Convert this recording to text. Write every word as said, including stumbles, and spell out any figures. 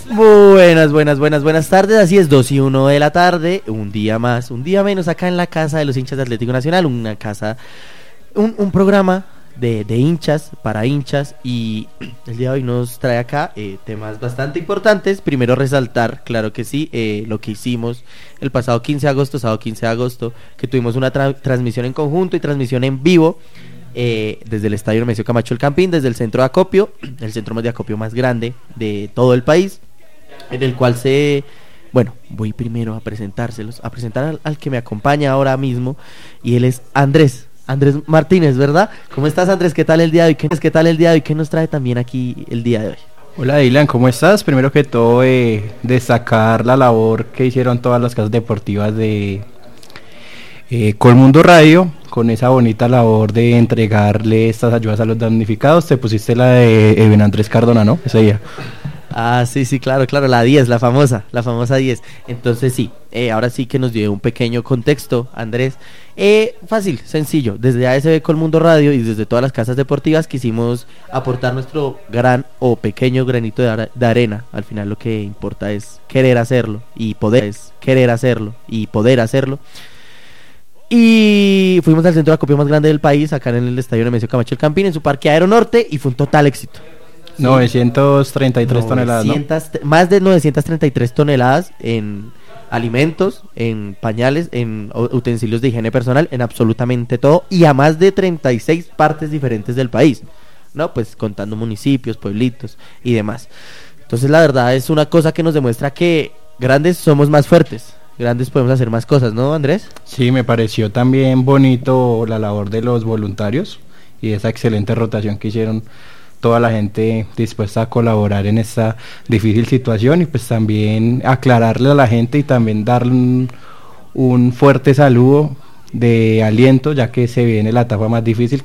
Buenas, buenas, buenas, buenas tardes, así es, dos y uno de la tarde, un día más, un día menos acá en la casa de los hinchas de Atlético Nacional, una casa, un, un programa de, de hinchas, para hinchas, y el día de hoy nos trae acá eh, temas bastante importantes. Primero resaltar, claro que sí, eh, lo que hicimos el pasado quince de agosto, sábado quince de agosto, que tuvimos una tra- transmisión en conjunto y transmisión en vivo, Eh, desde el estadio Nemesio Camacho El Campín, desde el centro de acopio, el centro de acopio más grande de todo el país, en el cual se, bueno, voy primero a presentárselos, a presentar al, al que me acompaña ahora mismo, y él es Andrés, Andrés Martínez, ¿verdad? ¿Cómo estás, Andrés? ¿Qué tal el día de hoy? ¿Qué, qué tal el día de hoy? ¿Qué nos trae también aquí el día de hoy? Hola Dylan, ¿cómo estás? Primero que todo, eh, destacar la labor que hicieron todas las casas deportivas de eh, Colmundo Radio, con esa bonita labor de entregarle estas ayudas a los damnificados. Te pusiste la de Eben Andrés Cardona, ¿no? Ese día. Ah, sí, sí, claro, claro, la diez, la famosa, la famosa diez. Entonces sí, eh, ahora sí que nos dio un pequeño contexto, Andrés. Eh, fácil, sencillo, desde A S B Colmundo Radio y desde todas las casas deportivas quisimos aportar nuestro gran o pequeño granito de, ara- de arena. Al final lo que importa es querer hacerlo y poder, es querer hacerlo y poder hacerlo. Y fuimos al centro de acopio más grande del país, acá en el estadio Nemesio Camacho El Campín, en su parqueadero norte, y fue un total éxito. Sí. novecientas treinta y tres toneladas, ¿no? Más de novecientas treinta y tres toneladas en alimentos, en pañales, en utensilios de higiene personal, en absolutamente todo, y a más de treinta y seis partes diferentes del país, ¿no? Pues contando municipios, pueblitos y demás. Entonces la verdad es una cosa que nos demuestra que grandes somos más fuertes, grandes podemos hacer más cosas, ¿no, Andrés? Sí, me pareció también bonito la labor de los voluntarios y esa excelente rotación que hicieron, toda la gente dispuesta a colaborar en esta difícil situación, y pues también aclararle a la gente y también darle un, un fuerte saludo de aliento, ya que se viene la etapa más difícil,